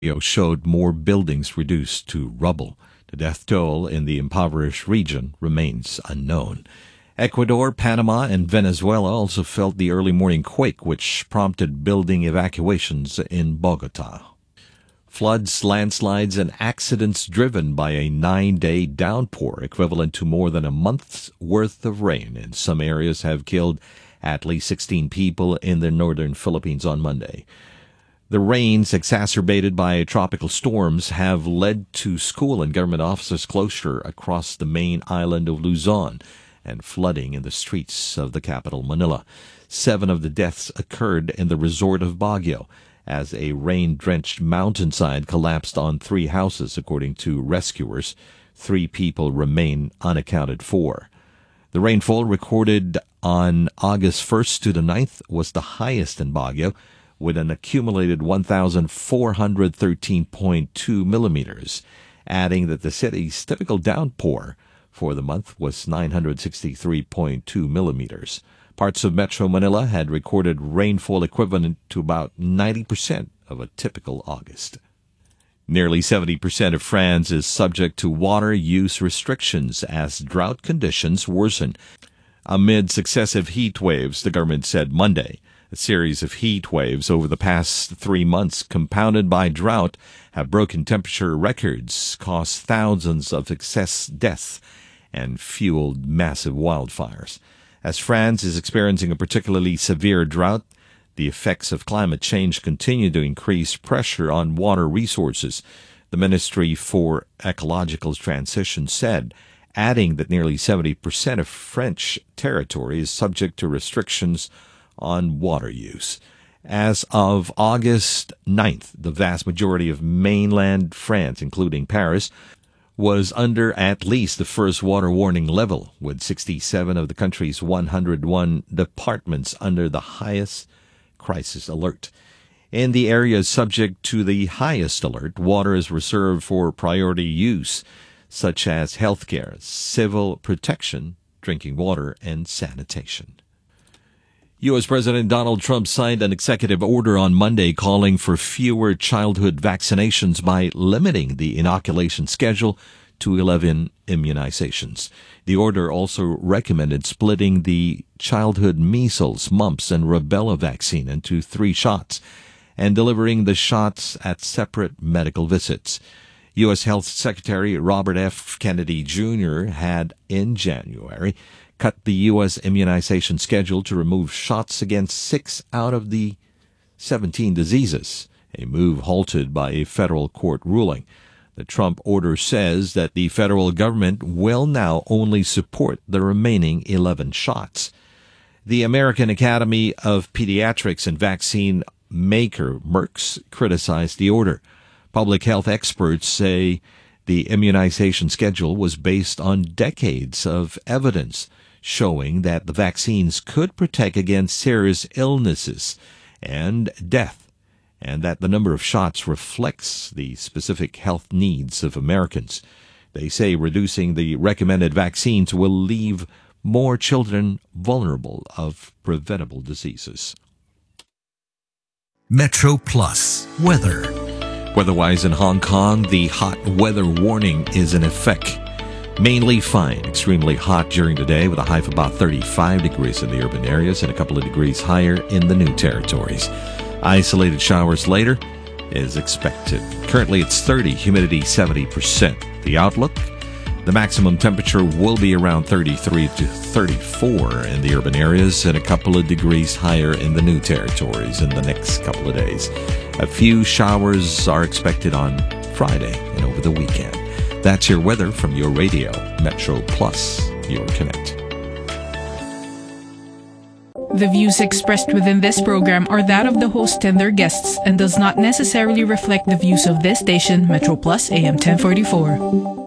showed more buildings reduced to rubble. The death toll in the impoverished region remains unknown. Ecuador, Panama, and Venezuela also felt the early morning quake, which prompted building evacuations in Bogota. Floods, landslides, and accidents driven by a 9-day downpour equivalent to more than a month's worth of rain in some areas have killed at least 16 people in the northern Philippines on Monday. The rains, exacerbated by tropical storms, have led to school and government offices closure across the main island of Luzon and flooding in the streets of the capital, Manila. 7 of the deaths occurred in the resort of Baguio, as a rain-drenched mountainside collapsed on 3 houses, according to rescuers. 3 people remain unaccounted for. The rainfall recorded on August 1st to the 9th was the highest in Baguio, with an accumulated 1,413.2 millimeters, adding that the city's typical downpour for the month was 963.2 millimeters. Parts of Metro Manila had recorded rainfall equivalent to about 90% of a typical August. Nearly 70% of France is subject to water use restrictions as drought conditions worsen amid successive heat waves, the government said Monday. A series of heat waves over the past 3 months, compounded by drought, have broken temperature records, caused thousands of excess deaths, and fueled massive wildfires. As France is experiencing a particularly severe drought, the effects of climate change continue to increase pressure on water resources, the Ministry for Ecological Transition said, adding that nearly 70% of French territory is subject to restrictions on water use. As of August 9th, the vast majority of mainland France, including Paris, was under at least the first water warning level, with 67 of the country's 101 departments under the highest crisis alert. In the areas subject to the highest alert, water is reserved for priority use, such as healthcare, civil protection, drinking water, and sanitation. U.S. President Donald Trump signed an executive order on Monday calling for fewer childhood vaccinations by limiting the inoculation schedule to 11 immunizations. The order also recommended splitting the childhood measles, mumps, and rubella vaccine into 3 shots and delivering the shots at separate medical visits. U.S. Health Secretary Robert F. Kennedy Jr. had, in January, cut the U.S. immunization schedule to remove shots against 6 out of the 17 diseases, a move halted by a federal court ruling. The Trump order says that the federal government will now only support the remaining 11 shots. The American Academy of Pediatrics and vaccine maker Merck criticized the order. Public health experts say the immunization schedule was based on decades of evidence showing that the vaccines could protect against serious illnesses and death, and that the number of shots reflects the specific health needs of Americans. They say reducing the recommended vaccines will leave more children vulnerable of preventable diseases. Metro Plus Weather. Weather-wise in Hong Kong, the hot weather warning is in effect. Mainly fine, extremely hot during the day with a high of about 35 degrees in the urban areas and a couple of degrees higher in the new territories. Isolated showers later is expected. Currently it's 30, humidity 70%. The outlook, the maximum temperature will be around 33 to 34 in the urban areas and a couple of degrees higher in the new territories in the next couple of days. A few showers are expected on Friday and over the weekend. That's your weather from your radio, Metro Plus, your Connect. The views expressed within this program are that of the host and their guests and does not necessarily reflect the views of this station, Metro Plus AM 1044.